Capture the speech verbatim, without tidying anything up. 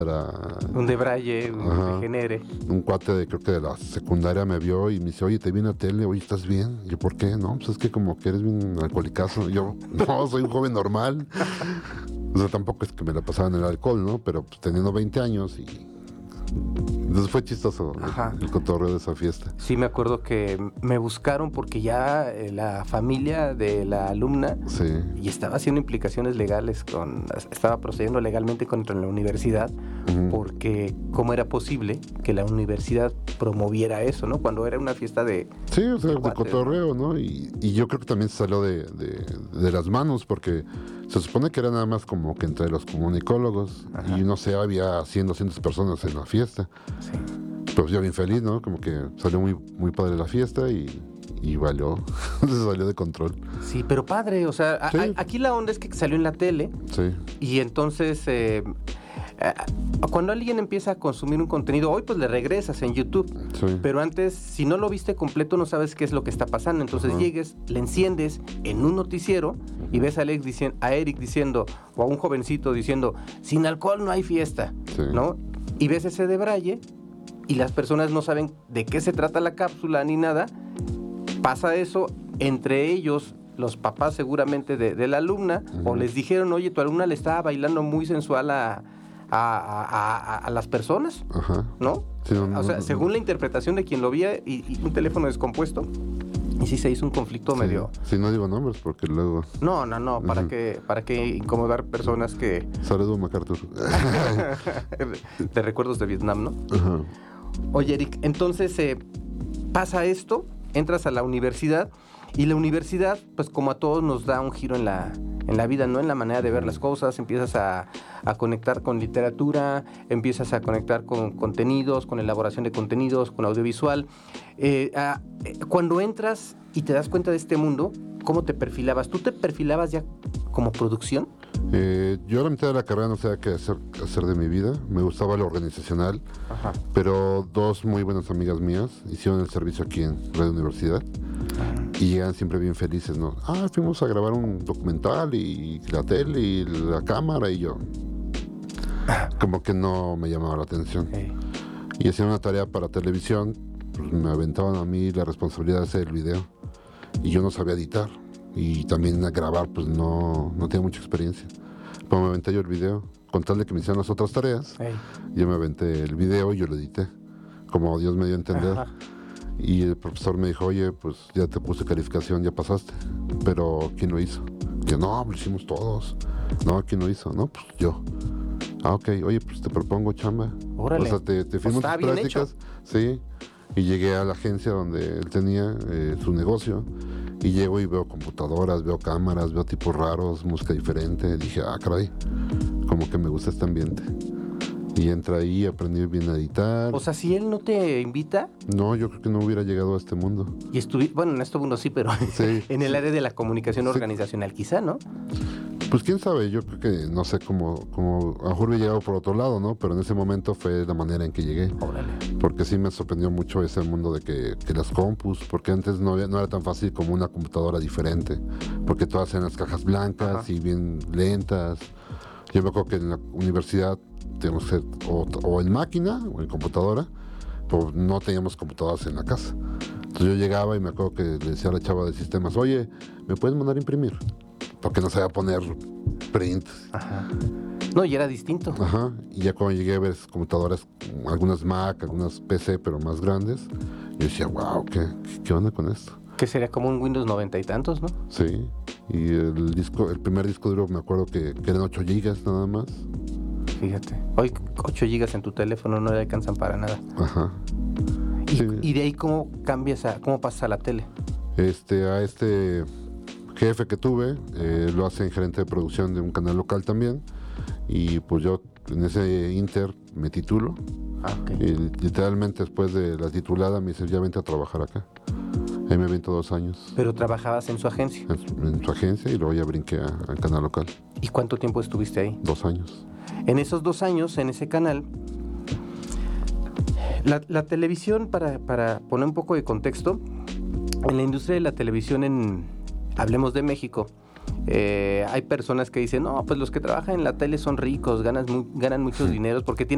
Era, un debraye, un ajá, degenere. Un cuate de, creo que de la secundaria me vio y me dice, oye, te vi en la tele, oye, ¿estás bien? Y yo, ¿por qué? No, pues es que como que eres bien alcoholicazo. Y yo, no, soy un joven normal. O sea, tampoco es que me la pasaba en el alcohol, ¿no? Pero pues, teniendo veinte años y... Entonces fue chistoso el, el cotorreo de esa fiesta. Sí, me acuerdo que me buscaron porque ya eh, la familia de la alumna sí. y estaba haciendo implicaciones legales, con, estaba procediendo legalmente contra la universidad, uh-huh. porque cómo era posible que la universidad promoviera eso, ¿no? Cuando era una fiesta de... Sí, o sea, de, cuates, de cotorreo, ¿no? Y, y yo creo que también se salió de, de, de las manos porque se supone que era nada más como que entre los comunicólogos. Ajá. Y no sé, había cien, doscientas personas en la fiesta. Sí. Pues yo bien feliz, ¿no? Como que salió muy, muy padre la fiesta y, y valió, se salió de control. Sí, pero padre, o sea, sí. a, aquí la onda es que salió en la tele. Sí. Y entonces, eh, eh, cuando alguien empieza a consumir un contenido, hoy pues le regresas en YouTube. Sí. Pero antes, si no lo viste completo, no sabes qué es lo que está pasando. Entonces, ajá. llegues, le enciendes en un noticiero y ves a, Alex diciendo, a Eric diciendo, o a un jovencito diciendo, sin alcohol no hay fiesta, sí. ¿no? Y ves ese debraye y las personas no saben de qué se trata la cápsula ni nada. Pasa eso, entre ellos, los papás seguramente de, de la alumna, uh-huh. o les dijeron, oye, tu alumna le estaba bailando muy sensual a, a, a, a, a las personas, uh-huh. ¿no? Sí, no, o sea, no, según no. la interpretación de quien lo veía y, y un teléfono descompuesto. Y sí se hizo un conflicto sí, medio... Sí, no digo nombres porque luego... No, no, no, ¿para, uh-huh. qué, para qué incomodar personas que... Saludos, MacArthur. De recuerdos de Vietnam, ¿no? Uh-huh. Oye, Eric, entonces eh, pasa esto, entras a la universidad y la universidad, pues como a todos nos da un giro en la, en la vida, ¿no? En la manera de ver las cosas, empiezas a, a conectar con literatura, empiezas a conectar con contenidos, con elaboración de contenidos, con audiovisual. Eh, a, eh, cuando entras y te das cuenta de este mundo, ¿cómo te perfilabas? ¿Tú te perfilabas ya como producción? Eh, yo a la mitad de la carrera no sabía qué hacer, hacer de mi vida. Me gustaba lo organizacional, ajá. pero dos muy buenas amigas mías hicieron el servicio aquí en Radio Universidad. Ajá. Y llegan siempre bien felices, ¿no? Ah, fuimos a grabar un documental y la tele y la cámara y yo. Como que no me llamaba la atención. Hey. Y hacían una tarea para televisión, pues me aventaban a mí la responsabilidad de hacer el video. Y yo no sabía editar. Y también a grabar, pues no, no tenía mucha experiencia. Pero me aventé yo el video, con tal de que me hicieran las otras tareas. Hey. Yo me aventé el video y yo lo edité, como Dios me dio a entender. Ajá. Y el profesor me dijo, oye, pues ya te puse calificación, ya pasaste. Pero ¿quién lo hizo? Y yo, no, lo hicimos todos. No, ¿quién lo hizo? No, pues yo. Ah, ok, oye, pues te propongo chamba. Órale. O sea, te, te firmo pues tus prácticas. Hecho. Sí. Y llegué a la agencia donde él tenía eh, su negocio. Y llego y veo computadoras, veo cámaras, veo tipos raros, música diferente. Dije, ah, caray, como que me gusta este ambiente. Y entré ahí, aprendí bien a editar. O sea, si él no te invita... No, yo creo que no hubiera llegado a este mundo. Y estuve, bueno, en este mundo sí, pero sí, en el sí. área de la comunicación sí. organizacional quizá, ¿no? Pues quién sabe, yo creo que, no sé, cómo, cómo a lo mejor hubiera llegado por otro lado, ¿no? Pero en ese momento fue la manera en que llegué. Órale. Porque sí me sorprendió mucho ese mundo de que, que las compus, porque antes no, había, no era tan fácil como una computadora diferente, porque todas eran las cajas blancas Ajá. y bien lentas. Yo me acuerdo que en la universidad teníamos que o, o en máquina o en computadora, pero no teníamos computadoras en la casa. Entonces yo llegaba y me acuerdo que le decía a la chava de sistemas, oye, ¿me puedes mandar a imprimir? Porque no sabía poner print. Ajá. No, y era distinto. Ajá. Y ya cuando llegué a ver computadoras, algunas Mac, algunas P C, pero más grandes, yo decía, wow, ¿qué, qué onda con esto? Que sería como un Windows noventa y tantos, ¿no? Sí. Y el disco, el primer disco duro me acuerdo que, que eran ocho gigas nada más. Fíjate. Hoy ocho gigas en tu teléfono no le alcanzan para nada. Ajá. ¿Y, sí. y de ahí cómo cambias a, cómo pasas a la tele? Este, a este jefe que tuve, eh, lo hace en gerente de producción de un canal local también. Y pues yo en ese inter me titulo. Ah, okay. Y literalmente después de la titulada me dice, ya vente a trabajar acá. Ahí me aviento dos años. ¿Pero trabajabas en su agencia? En, en su agencia y luego ya brinqué al canal local. ¿Y cuánto tiempo estuviste ahí? Dos años. En esos dos años, en ese canal, la, la televisión, para, para poner un poco de contexto, en la industria de la televisión, en hablemos de México, eh, hay personas que dicen, no, pues los que trabajan en la tele son ricos, ganan, ganan muchos dineros porque tienen